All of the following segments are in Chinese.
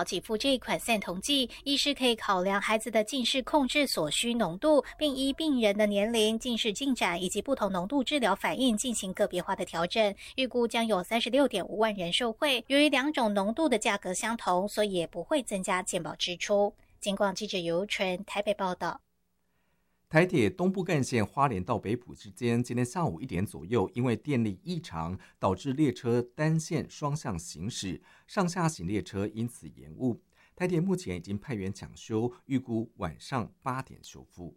保给付这一款散瞳剂，医师可以考量孩子的近视控制所需浓度，并依病人的年龄、近视进展以及不同浓度治疗反应进行个别化的调整。预估将有36.5万人受惠。由于两种浓度的价格相同，所以也不会增加健保支出。警广记者尤纯台北报道。 台铁东部干线花莲到北埔之间，今天下午1点左右，因为电力异常，导致列车单线双向行驶，上下行列车因此延误。台铁目前已经派员抢修，预估晚上8点修复。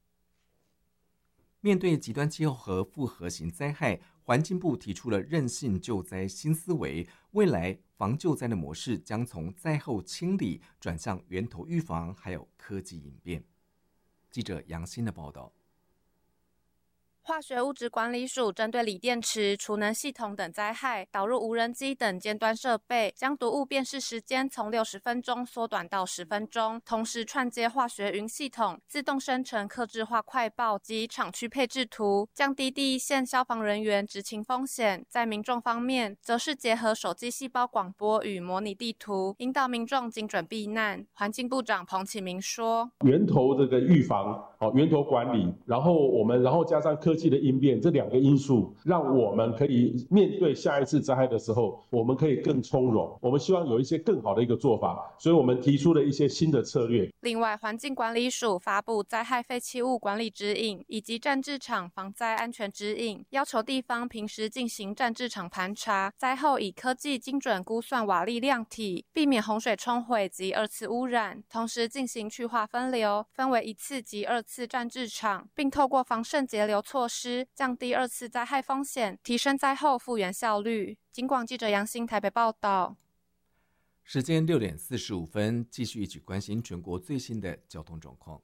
面对极端气候和复合型灾害，环境部提出了韧性救灾新思维，未来防救灾的模式将从灾后清理转向源头预防，还有科技应变。记者杨欣的报道。 化学物质管理署针对锂电池、储能系统等灾害，导入无人机等尖端设备，将毒物辨识时间从60分钟缩短到10分钟，同时串接化学云系统，自动生成客制化快报及厂区配置图，降低第一线消防人员执勤风险。在民众方面，则是结合手机细胞广播与模拟地图，引导民众精准避难。环境部长彭启明说：“ 源头这个预防，源头管理，然后加上科技的应变，这2个因素，让我们可以面对下一次灾害的时候，我们可以更从容。我们希望有一些更好的一个做法，所以我们提出了一些新的策略。 另外，环境管理署发布灾害废弃物管理指引以及战置场防灾安全指引，要求地方平时进行战置场盘查，灾后以科技精准估算瓦砾量体，避免洪水冲毁及2次污染，同时进行去化分流，分为1次及2次战置场，并透过防渗截流措施，降低2次灾害风险，提升灾后复原效率。警广记者杨欣台北报道。 时间6点45分，继续一起关心全国最新的交通状况。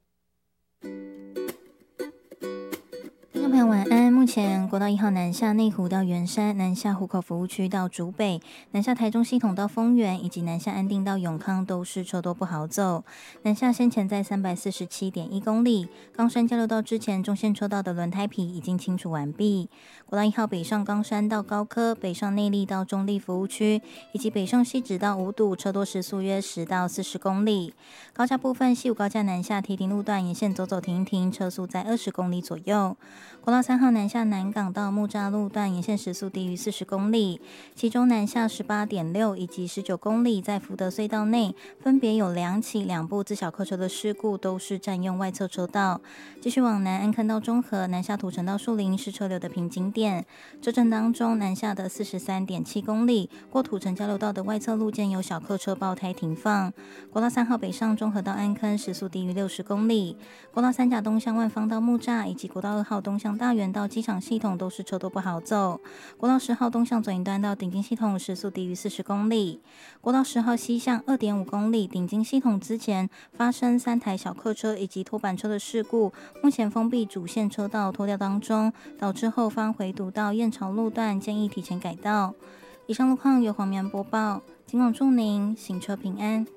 听众朋友晚安。目前国道1号南下内湖到圆山，南下湖口服务区到竹北，南下台中系统到丰原，以及南下安定到永康都是车多不好走。南下先前在347.1公里，冈山交流道之前中线车道的轮胎皮已经清除完毕。国道1号北上冈山到高科，北上内壢到中壢服务区，以及北上汐止到五堵，车多时速约10到40公里。高架部分，西武高架南下堤顶路段沿线走走停停，车速在20公里左右。国道3号南下南港到木栅路段沿线时速低于40公里，其中南下18.6以及19公里在福德隧道内分别有2起2部自小客车的事故，都是占用外侧车道。继续往南安坑到中和，南下土城到树林是车流的瓶颈点。车阵当中，南下的43.7公里过土城交流道的外侧路肩有小客车爆胎停放。国道3号北上中和到安坑时速低于60公里。国道3甲东向万芳到木栅，以及国道2号东向大园到机场系统都是车多不好走。国道10号东向左营端到顶金系统时速低于40公里。国道10号西向2.5公里顶金系统之前发生3台小客车以及拖板车的事故，目前封闭主线车道拖吊当中，导致后方回堵到燕巢路段，建议提前改道。以上路况由黄明播报，警广祝您行车平安。